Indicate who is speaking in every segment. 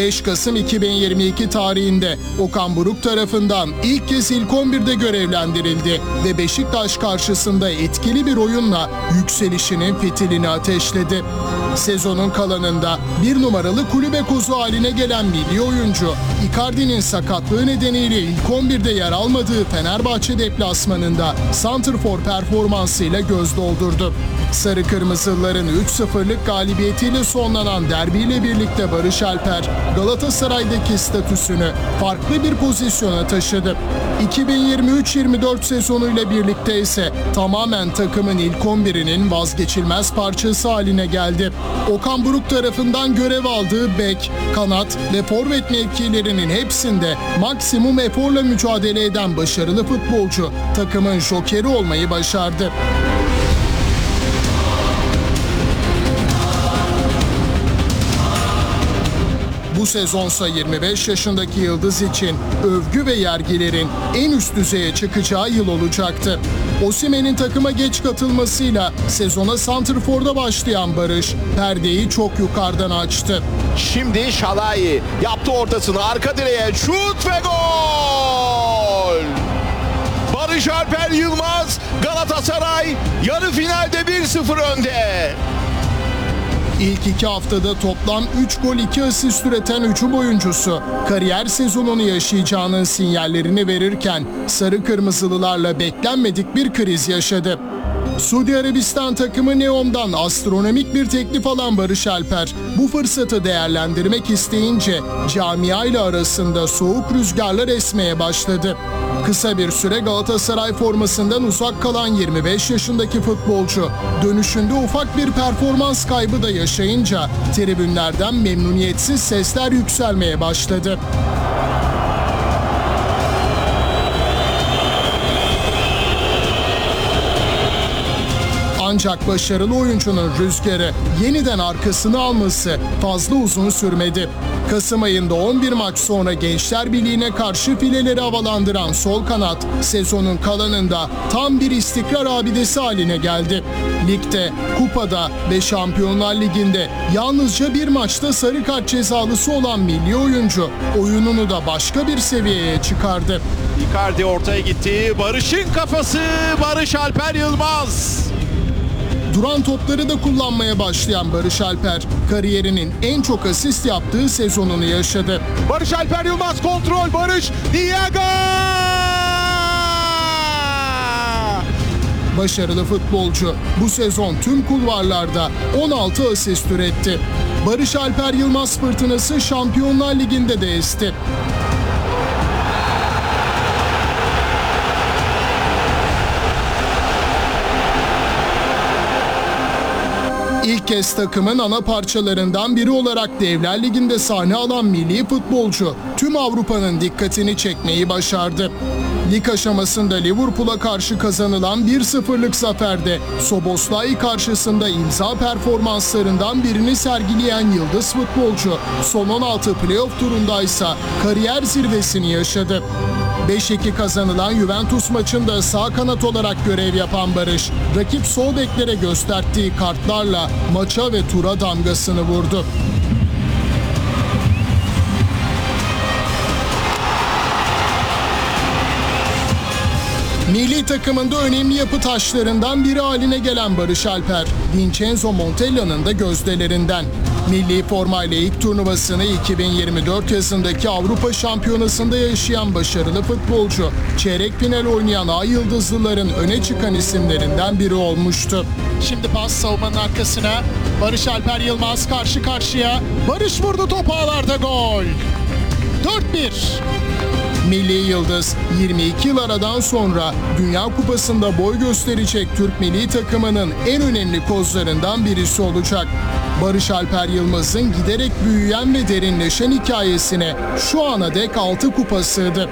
Speaker 1: 5 Kasım 2022 tarihinde Okan Buruk tarafından ilk kez ilk 11'de görevlendirildi ve Beşiktaş karşısında etkili bir oyunla yükselişinin fitilini ateşledi. Sezonun kalanında bir numaralı kulübe kozu haline gelen milli oyuncu, Icardi'nin sakatlığı nedeniyle ilk 11'de yer almadığı Fenerbahçe deplasmanında santrfor performansıyla göz doldurdu. Sarı Kırmızılıların 3-0'lık galibiyetiyle sonlanan derbiyle birlikte Barış Alper, Galatasaray'daki statüsünü farklı bir pozisyona taşıdı. 2023-24 sezonuyla birlikte ise tamamen takımın ilk 11'inin vazgeçilmez parçası haline geldi. Okan Buruk tarafından görev aldığı bek, kanat ve forvet mevkilerinin hepsinde maksimum eforla mücadele eden başarılı futbolcu takımın jokeri olmayı başardı. Bu sezonsa 25 yaşındaki yıldız için övgü ve yergilerin en üst düzeye çıkacağı yıl olacaktı. Osimhen'in takıma geç katılmasıyla sezona santrforda başlayan Barış, perdeyi çok yukarıdan açtı.
Speaker 2: Şimdi Şalai yaptı ortasını, arka direğe şut ve gol! Barış Alper Yılmaz, Galatasaray yarı finalde 1-0 önde.
Speaker 1: İlk 2 haftada toplam 3 gol 2 asist üreten hücum oyuncusu kariyer sezonunu yaşayacağının sinyallerini verirken Sarı Kırmızılılarla beklenmedik bir kriz yaşadı. Suudi Arabistan takımı Neom'dan astronomik bir teklif alan Barış Alper bu fırsatı değerlendirmek isteyince camia ile arasında soğuk rüzgarlar esmeye başladı. Kısa bir süre Galatasaray formasından uzak kalan 25 yaşındaki futbolcu dönüşünde ufak bir performans kaybı da yaşayınca tribünlerden memnuniyetsiz sesler yükselmeye başladı. Ancak başarılı oyuncunun rüzgarı yeniden arkasını alması fazla uzun sürmedi. Kasım ayında 11 maç sonra Gençler Birliği'ne karşı fileleri havalandıran sol kanat sezonun kalanında tam bir istikrar abidesi haline geldi. Ligde, kupada ve Şampiyonlar Ligi'nde yalnızca bir maçta sarı kart cezalısı olan milli oyuncu oyununu da başka bir seviyeye çıkardı.
Speaker 2: Icardi ortaya gitti. Barış'ın kafası, Barış Alper Yılmaz.
Speaker 1: Duran topları da kullanmaya başlayan Barış Alper, kariyerinin en çok asist yaptığı sezonunu yaşadı.
Speaker 2: Barış Alper Yılmaz kontrol, Barış, Diego!
Speaker 1: Başarılı futbolcu bu sezon tüm kulvarlarda 16 asist üretti. Barış Alper Yılmaz fırtınası Şampiyonlar Ligi'nde de esti. İlk kez takımın ana parçalarından biri olarak Devler Ligi'nde sahne alan milli futbolcu tüm Avrupa'nın dikkatini çekmeyi başardı. Lig aşamasında Liverpool'a karşı kazanılan 1-0'lık zaferde Szoboszlai karşısında imza performanslarından birini sergileyen yıldız futbolcu son 16 playoff turundaysa kariyer zirvesini yaşadı. 5-2 kazanılan Juventus maçında sağ kanat olarak görev yapan Barış, rakip sol beklere gösterdiği kartlarla maça ve tura damgasını vurdu. Milli takımında önemli yapı taşlarından biri haline gelen Barış Alper, Vincenzo Montella'nın da gözdelerinden. Milli formayla ilk turnuvasını 2024 yazındaki Avrupa Şampiyonası'nda yaşayan başarılı futbolcu, çeyrek final oynayan Ay Yıldızlıların öne çıkan isimlerinden biri olmuştu. Şimdi pas savunmanın arkasına, Barış Alper Yılmaz karşı karşıya, Barış vurdu, top ağlarda, gol! 4-1. Milli yıldız 22 yıl aradan sonra Dünya Kupası'nda boy gösterecek Türk milli takımının en önemli kozlarından birisi olacak. Barış Alper Yılmaz'ın giderek büyüyen ve derinleşen hikayesine şu ana dek 6 kupa sığdı.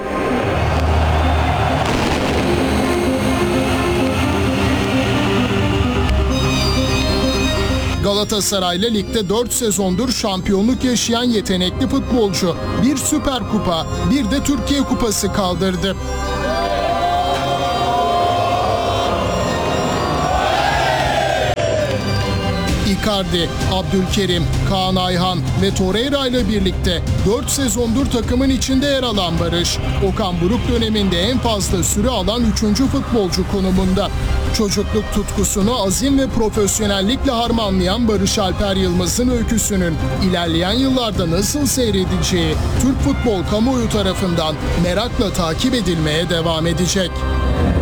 Speaker 1: Galatasaray'la ligde 4 sezondur şampiyonluk yaşayan yetenekli futbolcu bir Süper Kupa, bir de Türkiye Kupası kaldırdı. Icardi, Abdülkerim, Kaan Ayhan ve Torreira ile birlikte 4 sezondur takımın içinde yer alan Barış, Okan Buruk döneminde en fazla süre alan 3. futbolcu konumunda. Çocukluk tutkusunu azim ve profesyonellikle harmanlayan Barış Alper Yılmaz'ın öyküsünün ilerleyen yıllarda nasıl seyredeceği Türk futbol kamuoyu tarafından merakla takip edilmeye devam edecek.